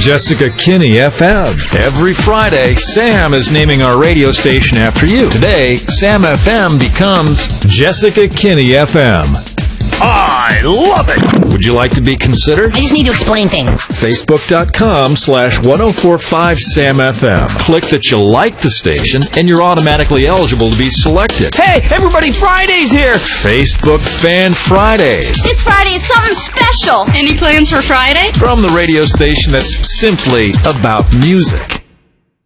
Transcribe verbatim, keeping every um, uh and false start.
Jessica Kinney F M. Every Friday, Sam is naming our radio station after you. Today, Sam F M becomes Jessica Kinney F M. I love it! Would you like to be considered? I just need to explain things. Facebook.com slash 1045 Sam FM. Click that you like the station, and you're automatically eligible to be selected. Hey, everybody, Friday's here! Facebook Fan Fridays. This Friday is something special. Any plans for Friday? From the radio station that's simply about music.